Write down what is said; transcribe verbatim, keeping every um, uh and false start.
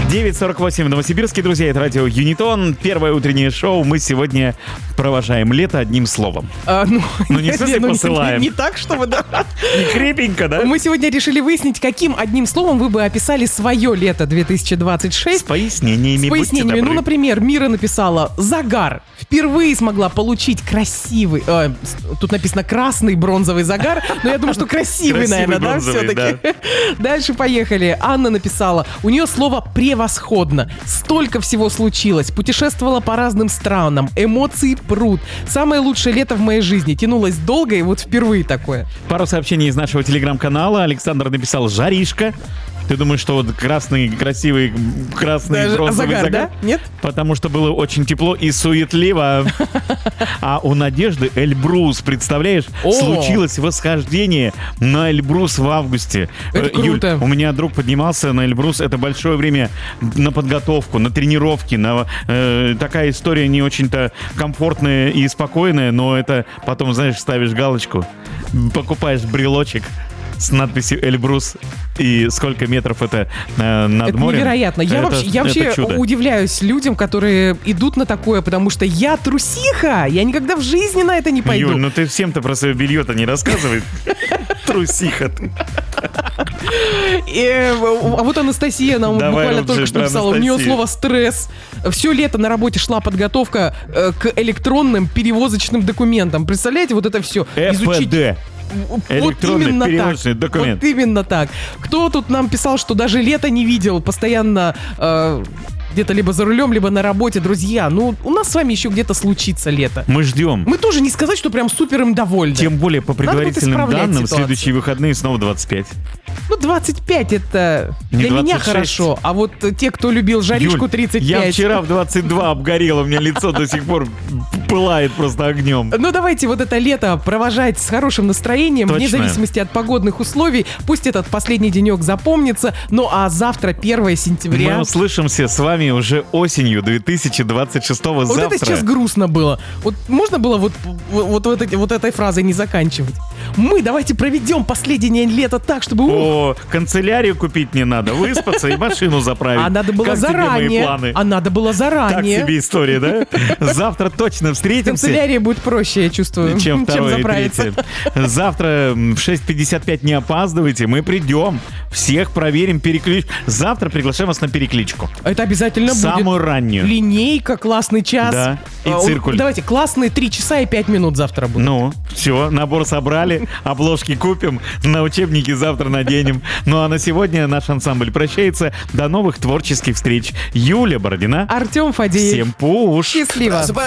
девять сорок восемь в Новосибирске, друзья, это радио Юнитон. Первое утреннее шоу. Мы сегодня провожаем лето одним словом. А, ну, ну, не в смысле ну, посылаем. Не, не так, чтобы, да. Не крепенько, да? Мы сегодня решили выяснить, каким одним словом вы бы описали свое лето две тысячи двадцать шесть. С пояснениями. С пояснениями. Ну, например, Мира написала «загар». Впервые смогла получить красивый... Э, тут написано «красный бронзовый загар», но я думаю, что красивый, наверное, да, все-таки. Дальше поехали. Анна написала, у нее слово «превосходно». Столько всего случилось. Путешествовала по разным странам. Эмоции пруд. Самое лучшее лето в моей жизни. Тянулось долго, и вот впервые такое. Пару сообщений из нашего телеграм-канала. Александр написал «жаришка». Ты думаешь, что вот красный, красивый, красный Даже бронзовый загар, загар? Да? Нет? Потому что было очень тепло и суетливо. А у Надежды Эльбрус, представляешь, О! случилось восхождение на Эльбрус в августе. Это круто. Юль, у меня друг поднимался на Эльбрус. Это большое время на подготовку, на тренировки. На, э, такая история не очень-то комфортная и спокойная, но это потом, знаешь, ставишь галочку, покупаешь брелочек с надписью «Эльбрус» и сколько метров это э, над это морем. Невероятно. Я это, вообще, я вообще удивляюсь людям, которые идут на такое, потому что я трусиха. Я никогда в жизни на это не пойду. Юль, ну ты всем-то про свое белье-то не рассказывай. Трусиха ты. А вот Анастасия нам буквально только что написала. У нее слово «стресс». Все лето на работе шла подготовка к электронным перевозочным документам. Представляете, вот это все изучить. Вот именно так. Документ. Вот именно так. Кто тут нам писал, что даже лето не видел, постоянно э, где-то либо за рулем, либо на работе. Друзья, ну у нас с вами еще где-то случится лето. Мы ждем. Мы тоже не сказать, что прям супер им довольны. Тем более по предварительным данным, ситуацию. Следующие выходные снова двадцать пять. Ну, двадцать пять это не для двадцать шесть. Меня хорошо. А вот те, кто любил жаришку, Юль, тридцать пять. Я вчера в двадцать два обгорел, у меня лицо до сих пор пылает просто огнем. Ну, давайте вот это лето провожать с хорошим настроением, Точно. Вне зависимости от погодных условий. Пусть этот последний денек запомнится. Ну, а завтра, первое сентября... Мы услышимся с вами уже осенью две тысячи двадцать шестого. Вот завтра. Это сейчас грустно было. Вот можно было вот, вот, вот, этой, вот этой фразой не заканчивать? Мы давайте проведем последнее лето так, чтобы... О, канцелярию купить не надо, выспаться и машину заправить. А надо было как заранее. Тебе мои планы? А надо было заранее. Так себе история, да? Завтра точно встретимся. Канцелярия будет проще, я чувствую, чем, чем заправиться. Завтра в шесть пятьдесят пять не опаздывайте, мы придем. Всех проверим, перекличку. Завтра приглашаем вас на перекличку. Это обязательно будет. Самую раннюю. Линейка, классный час. Да, и а, циркуль. Давайте, классные три часа и пять минут завтра будут. Ну, все, набор собрали, обложки купим, на учебники завтра наденем. Ну а на сегодня наш ансамбль прощается. До новых творческих встреч. Юля Бородина. Артем Фадеев. Всем пуш. Счастливо.